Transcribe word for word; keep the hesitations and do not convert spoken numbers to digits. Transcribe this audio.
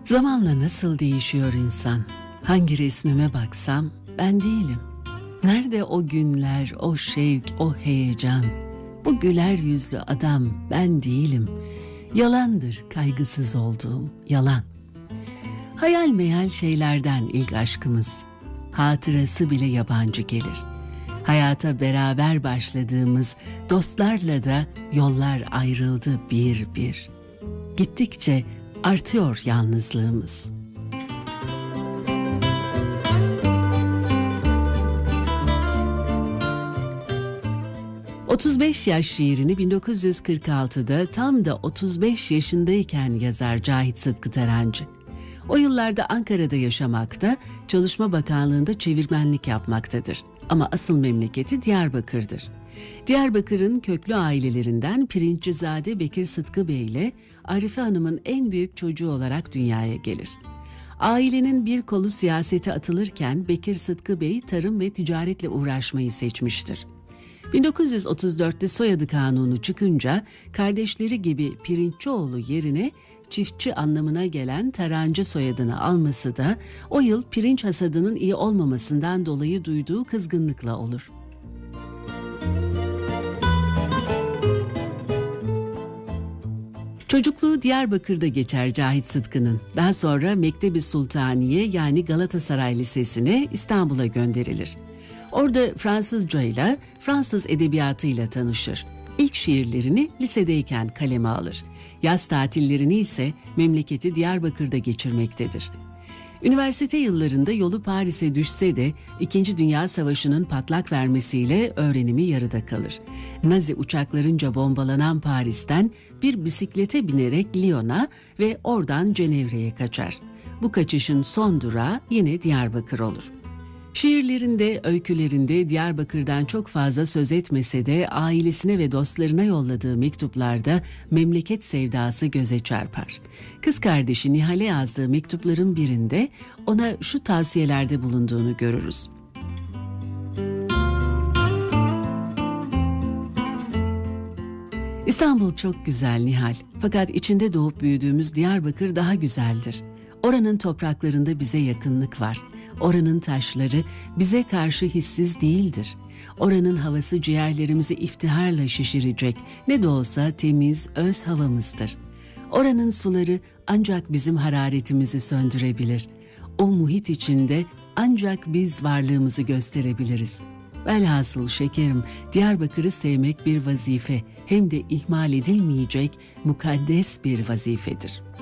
Zamanla nasıl değişiyor insan? Hangi resmime baksam ben değilim. Nerede o günler, o şevk, o heyecan? Bu güler yüzlü adam ben değilim. Yalandır kaygısız olduğum, yalan. Hayal meyal şeylerden ilk aşkımız. Hatırası bile yabancı gelir. Hayata beraber başladığımız dostlarla da yollar ayrıldı bir bir. Gittikçe artıyor yalnızlığımız. otuz beş yaş şiirini bin dokuz yüz kırk altıda tam da otuz beş yaşındayken yazar Cahit Sıtkı Tarancı. O yıllarda Ankara'da yaşamakta, Çalışma Bakanlığı'nda çevirmenlik yapmaktadır. Ama asıl memleketi Diyarbakır'dır. Diyarbakır'ın köklü ailelerinden Pirinççizade Bekir Sıtkı Bey ile Arife Hanım'ın en büyük çocuğu olarak dünyaya gelir. Ailenin bir kolu siyasete atılırken Bekir Sıtkı Bey tarım ve ticaretle uğraşmayı seçmiştir. bin dokuz yüz otuz dörtte soyadı kanunu çıkınca kardeşleri gibi Pirinççioğlu yerine çiftçi anlamına gelen Tarancı soyadını alması da o yıl pirinç hasadının iyi olmamasından dolayı duyduğu kızgınlıkla olur. Çocukluğu Diyarbakır'da geçer Cahit Sıtkı'nın. Daha sonra Mektebi Sultaniye yani Galatasaray Lisesi'ne İstanbul'a gönderilir. Orada Fransızca ile Fransız edebiyatıyla tanışır. İlk şiirlerini lisedeyken kaleme alır. Yaz tatillerini ise memleketi Diyarbakır'da geçirmektedir. Üniversite yıllarında yolu Paris'e düşse de İkinci Dünya Savaşı'nın patlak vermesiyle öğrenimi yarıda kalır. Nazi uçaklarınca bombalanan Paris'ten bir bisiklete binerek Lyon'a ve oradan Cenevre'ye kaçar. Bu kaçışın son durağı yine Diyarbakır olur. Şiirlerinde, öykülerinde Diyarbakır'dan çok fazla söz etmese de ailesine ve dostlarına yolladığı mektuplarda memleket sevdası göze çarpar. Kız kardeşi Nihal'e yazdığı mektupların birinde ona şu tavsiyelerde bulunduğunu görürüz. İstanbul çok güzel Nihal, fakat içinde doğup büyüdüğümüz Diyarbakır daha güzeldir. Oranın topraklarında bize yakınlık var. Oranın taşları bize karşı hissiz değildir. Oranın havası ciğerlerimizi iftiharla şişirecek, ne de olsa temiz, öz havamızdır. Oranın suları ancak bizim hararetimizi söndürebilir. O muhit içinde ancak biz varlığımızı gösterebiliriz. Velhasıl şekerim, Diyarbakır'ı sevmek bir vazife, hem de ihmal edilmeyecek mukaddes bir vazifedir.